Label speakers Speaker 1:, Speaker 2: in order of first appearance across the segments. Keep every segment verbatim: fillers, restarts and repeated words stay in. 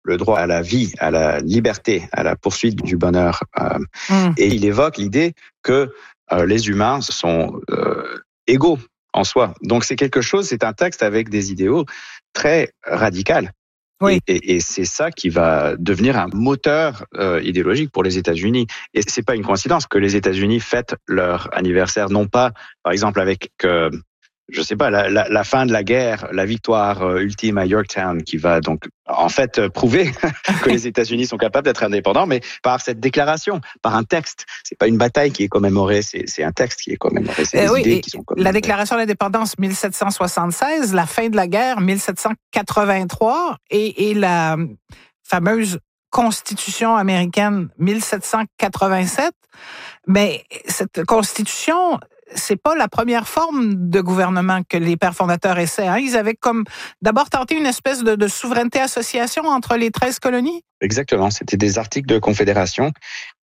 Speaker 1: le droit à la vie, à la liberté, à la poursuite du bonheur. Euh, mm. Et il évoque l'idée que euh, les humains sont euh, égaux en soi. Donc c'est quelque chose, c'est un texte avec des idéaux très radicaux. Oui. Et, et, et c'est ça qui va devenir un moteur euh, idéologique pour les États-Unis. Et c'est pas une coïncidence que les États-Unis fêtent leur anniversaire, non pas, par exemple, avec, euh, je sais pas, la, la, la fin de la guerre, la victoire euh, ultime à Yorktown, qui va donc en fait euh, prouver que les États-Unis sont capables d'être indépendants, mais par cette déclaration, par un texte. C'est pas une bataille qui est commémorée, c'est, c'est un texte qui est commémoré. C'est
Speaker 2: euh,
Speaker 1: des
Speaker 2: oui,
Speaker 1: idées qui sont commémorées.
Speaker 2: La déclaration d'indépendance dix-sept cent soixante-seize, la fin de la guerre dix-sept cent quatre-vingt-trois et, et la fameuse Constitution américaine dix-sept cent quatre-vingt-sept. Mais cette Constitution, c'est pas la première forme de gouvernement que les pères fondateurs essaient. Hein. Ils avaient comme d'abord tenté une espèce de, de souveraineté-association entre les treize colonies.
Speaker 1: Exactement, c'était des articles de confédération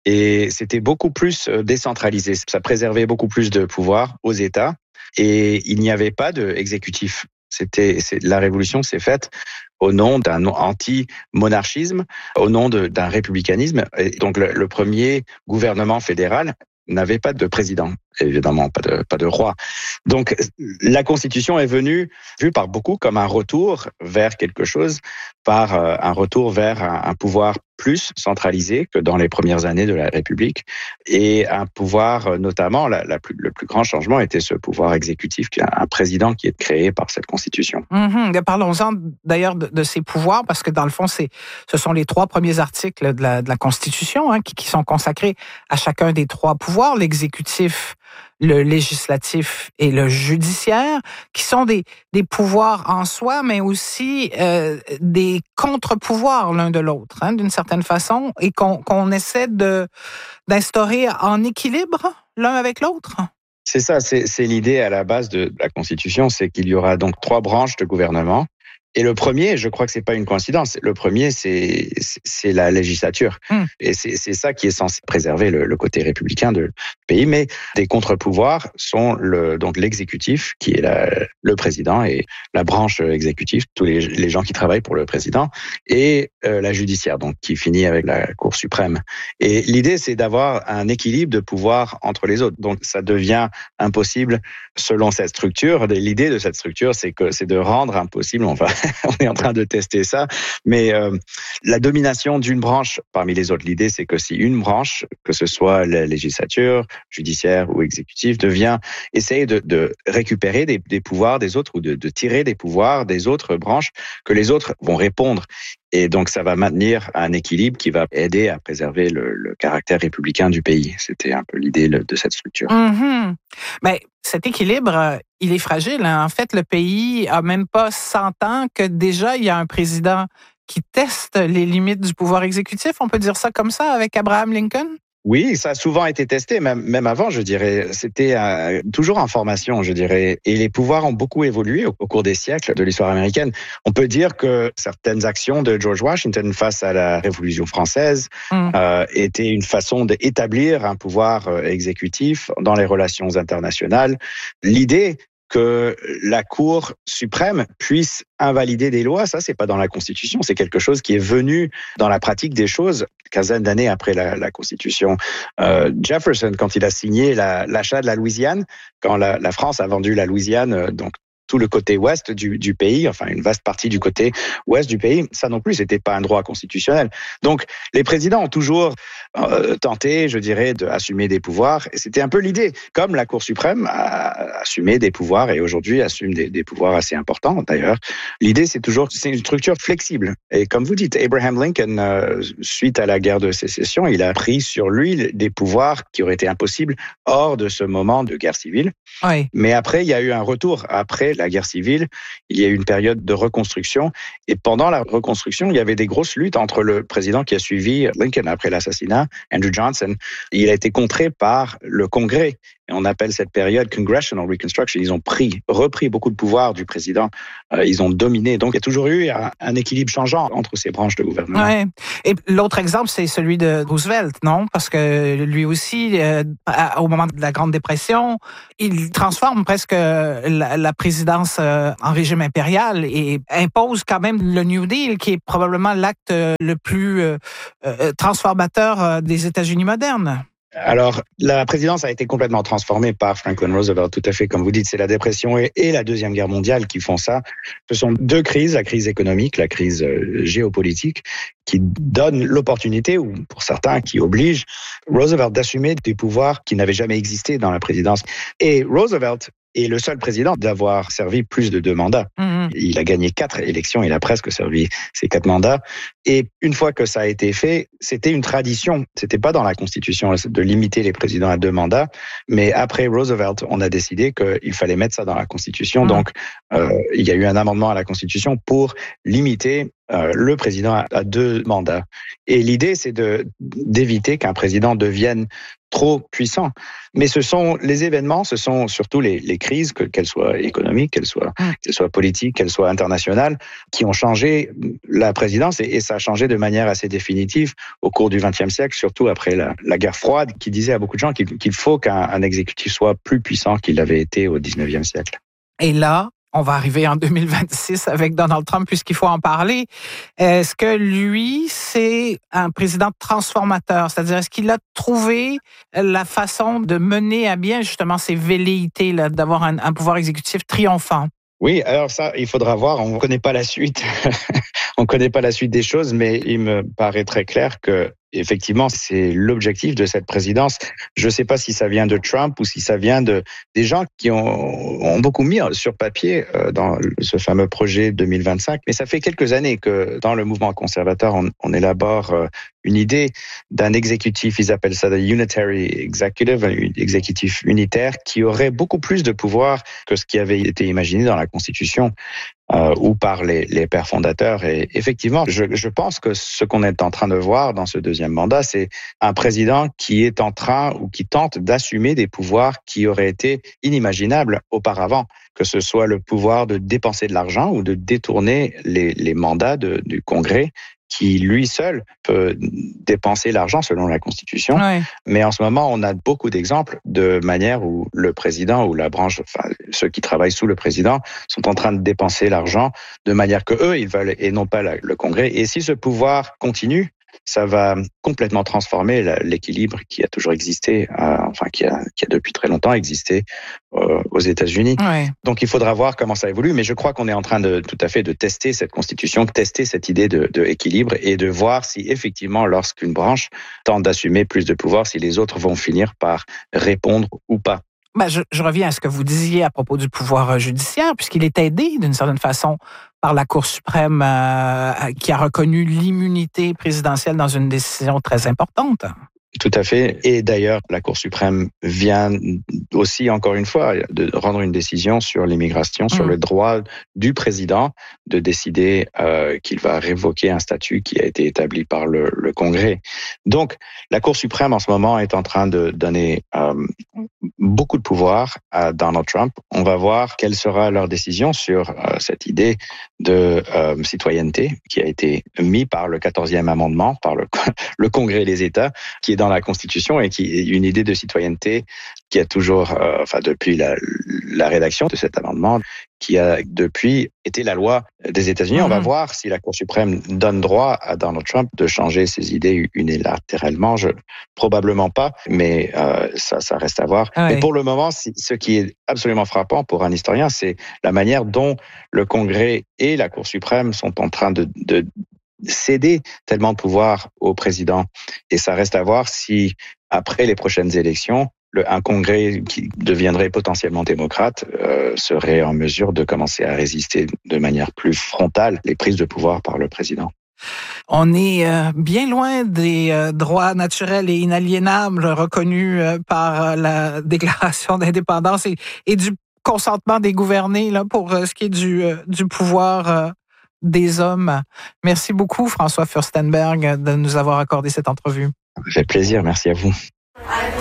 Speaker 1: et c'était beaucoup plus décentralisé. Ça préservait beaucoup plus de pouvoir aux États et il n'y avait pas d'exécutif. C'était, c'est, la révolution s'est faite au nom d'un anti-monarchisme, au nom de, d'un républicanisme. Et donc le, le premier gouvernement fédéral n'avait pas de président, évidemment, pas de, pas de roi. Donc, la Constitution est venue, vue par beaucoup comme un retour vers quelque chose, par euh, un retour vers un, un pouvoir plus centralisé que dans les premières années de la République, et un pouvoir, notamment, la, la plus, le plus grand changement était ce pouvoir exécutif, qui a un président qui est créé par cette Constitution.
Speaker 2: Mm-hmm. Parlons-en d'ailleurs de, de ces pouvoirs, parce que dans le fond, c'est, ce sont les trois premiers articles de la, de la Constitution hein, qui, qui sont consacrés à chacun des trois pouvoirs, l'exécutif, le législatif et le judiciaire, qui sont des, des pouvoirs en soi, mais aussi euh, des contre-pouvoirs l'un de l'autre, hein, d'une certaine façon, et qu'on, qu'on essaie de, d'instaurer en équilibre l'un avec l'autre.
Speaker 1: C'est ça, c'est, c'est l'idée à la base de la Constitution, c'est qu'il y aura donc trois branches de gouvernement. Et le premier, je crois que c'est pas une coïncidence, le premier, c'est, c'est la législature. Mmh. Et c'est, c'est ça qui est censé préserver le, le côté républicain du pays. Mais des contre-pouvoirs sont le, donc l'exécutif, qui est la, le président, et la branche exécutive, tous les, les gens qui travaillent pour le président, et euh, la judiciaire, donc qui finit avec la Cour suprême. Et l'idée, c'est d'avoir un équilibre de pouvoir entre les autres. Donc ça devient impossible selon cette structure. L'idée de cette structure, c'est que c'est de rendre impossible, on va on est en train de tester ça, mais euh, la domination d'une branche parmi les autres. L'idée, c'est que si une branche, que ce soit la législature, judiciaire ou exécutive, devient essayer de, de récupérer des, des pouvoirs des autres ou de, de tirer des pouvoirs des autres branches, que les autres vont répondre. Et donc, ça va maintenir un équilibre qui va aider à préserver le, le caractère républicain du pays. C'était un peu l'idée de cette structure.
Speaker 2: Mm-hmm. Ben, cet équilibre, il est fragile. Hein? En fait, le pays a même pas cent ans que déjà, il y a un président qui teste les limites du pouvoir exécutif. On peut dire ça comme ça avec Abraham Lincoln?
Speaker 1: Oui, ça a souvent été testé, même, même avant, je dirais. C'était euh, toujours en formation, je dirais. Et les pouvoirs ont beaucoup évolué au, au cours des siècles de l'histoire américaine. On peut dire que certaines actions de George Washington face à la Révolution française mmh. euh, étaient une façon d'établir un pouvoir euh, exécutif dans les relations internationales. L'idée que la Cour suprême puisse invalider des lois, ça, c'est pas dans la Constitution, c'est quelque chose qui est venu dans la pratique des choses quinzaine d'années après la, la Constitution. Euh, Jefferson, quand il a signé la, l'achat de la Louisiane, quand la, la France a vendu la Louisiane, donc tout le côté ouest du, du pays, enfin une vaste partie du côté ouest du pays, ça non plus, c'était pas un droit constitutionnel. Donc, les présidents ont toujours euh, tenté, je dirais, d'assumer des pouvoirs. Et c'était un peu l'idée. Comme la Cour suprême a assumé des pouvoirs et aujourd'hui assume des, des pouvoirs assez importants, d'ailleurs. L'idée, c'est toujours, c'est une structure flexible. Et comme vous dites, Abraham Lincoln, euh, suite à la guerre de sécession, il a pris sur lui des pouvoirs qui auraient été impossibles hors de ce moment de guerre civile. Oui. Mais après, il y a eu un retour. Après la guerre civile, il y a eu une période de reconstruction. Et pendant la reconstruction, il y avait des grosses luttes entre le président qui a suivi Lincoln après l'assassinat, Andrew Johnson. Il a été contré par le Congrès. Et on appelle cette période Congressional Reconstruction. Ils ont pris, repris beaucoup de pouvoir du président. Euh, ils ont dominé. Donc, il y a toujours eu un, un équilibre changeant entre ces branches de gouvernement.
Speaker 2: Ouais. Et l'autre exemple, c'est celui de Roosevelt, non? Parce que lui aussi, euh, au moment de la Grande Dépression, il transforme presque la, la présidence présidence euh, en régime impérial et impose quand même le New Deal, qui est probablement l'acte le plus euh, euh, transformateur des États-Unis modernes.
Speaker 1: Alors, la présidence a été complètement transformée par Franklin Roosevelt, tout à fait, comme vous dites, c'est la dépression et, et la Deuxième Guerre mondiale qui font ça. Ce sont deux crises, la crise économique, la crise géopolitique, qui donnent l'opportunité, ou pour certains, qui obligent Roosevelt d'assumer des pouvoirs qui n'avaient jamais existé dans la présidence. Et Roosevelt est le seul président d'avoir servi plus de deux mandats. Mmh. Il a gagné quatre élections, il a presque servi ces quatre mandats. Et une fois que ça a été fait, c'était une tradition. C'était pas dans la Constitution de limiter les présidents à deux mandats, mais après Roosevelt, on a décidé qu'il fallait mettre ça dans la Constitution. Mmh. Donc, euh, il y a eu un amendement à la Constitution pour limiter Euh, le président a, a deux mandats. Et l'idée, c'est de d'éviter qu'un président devienne trop puissant. Mais ce sont les événements, ce sont surtout les, les crises, que, qu'elles soient économiques, qu'elles soient, mmh. qu'elles soient politiques, qu'elles soient internationales, qui ont changé la présidence, et, et ça a changé de manière assez définitive au cours du vingtième siècle, surtout après la, la guerre froide, qui disait à beaucoup de gens qu'il, qu'il faut qu'un un exécutif soit plus puissant qu'il l'avait été au dix-neuvième siècle.
Speaker 2: Et là, on va arriver en deux mille vingt-six avec Donald Trump, puisqu'il faut en parler. Est-ce que lui, c'est un président transformateur? C'est-à-dire, est-ce qu'il a trouvé la façon de mener à bien justement ces velléités, là, d'avoir un, un pouvoir exécutif triomphant?
Speaker 1: Oui, alors ça, il faudra voir. On ne connaît pas la suite. On ne connaît pas la suite des choses, mais il me paraît très clair que effectivement, c'est l'objectif de cette présidence. Je ne sais pas si ça vient de Trump ou si ça vient de des gens qui ont, ont beaucoup mis sur papier euh, dans ce fameux projet deux mille vingt-cinq. Mais ça fait quelques années que dans le mouvement conservateur, on, on élabore euh, une idée d'un exécutif, ils appellent ça le Unitary Executive, un exécutif unitaire, qui aurait beaucoup plus de pouvoir que ce qui avait été imaginé dans la Constitution. Euh, ou par les, les pères fondateurs. Et effectivement, je, je pense que ce qu'on est en train de voir dans ce deuxième mandat, c'est un président qui est en train ou qui tente d'assumer des pouvoirs qui auraient été inimaginables auparavant, que ce soit le pouvoir de dépenser de l'argent ou de détourner les, les mandats de, du Congrès, qui lui seul peut dépenser l'argent selon la Constitution. Ouais. Mais en ce moment, on a beaucoup d'exemples de manière où le président ou la branche, enfin ceux qui travaillent sous le président, sont en train de dépenser l'argent de manière que eux ils veulent et non pas la, le Congrès. Et si ce pouvoir continue, ça va complètement transformer l'équilibre qui a toujours existé, euh, enfin qui a, qui a depuis très longtemps existé euh, aux États-Unis. Ouais. Donc il faudra voir comment ça évolue, mais je crois qu'on est en train de tout à fait de tester cette constitution, de tester cette idée de, de équilibre et de voir si effectivement, lorsqu'une branche tente d'assumer plus de pouvoir, si les autres vont finir par répondre ou pas.
Speaker 2: Ben, je, je reviens à ce que vous disiez à propos du pouvoir judiciaire, puisqu'il est aidé d'une certaine façon par la Cour suprême euh, qui a reconnu l'immunité présidentielle dans une décision très importante.
Speaker 1: Tout à fait. Et d'ailleurs, la Cour suprême vient aussi, encore une fois, de rendre une décision sur l'immigration, mmh. sur le droit du président de décider euh, qu'il va révoquer un statut qui a été établi par le, le Congrès. Donc, la Cour suprême, en ce moment, est en train de donner euh, beaucoup de pouvoir à Donald Trump. On va voir quelle sera leur décision sur euh, cette idée de euh, citoyenneté qui a été mis par le quatorzième amendement, par le, le Congrès des États, qui est dans la Constitution et qui est une idée de citoyenneté qui a toujours, euh, enfin depuis la, la rédaction de cet amendement, qui a depuis été la loi des États-Unis. Mm-hmm. On va voir si la Cour suprême donne droit à Donald Trump de changer ses idées unilatéralement. Je, probablement pas, mais euh, ça, ça reste à voir. Ah oui. Mais pour le moment, ce qui est absolument frappant pour un historien, c'est la manière dont le Congrès et la Cour suprême sont en train de, de céder tellement de pouvoir au président. Et ça reste à voir si, après les prochaines élections, le, un Congrès qui deviendrait potentiellement démocrate euh, serait en mesure de commencer à résister de manière plus frontale les prises de pouvoir par le président.
Speaker 2: On est euh, bien loin des euh, droits naturels et inaliénables reconnus euh, par la Déclaration d'indépendance et, et du consentement des gouvernés là, pour euh, ce qui est du, euh, du pouvoir euh, des hommes. Merci beaucoup, François Furstenberg, de nous avoir accordé cette entrevue.
Speaker 1: Ça fait plaisir, merci à vous.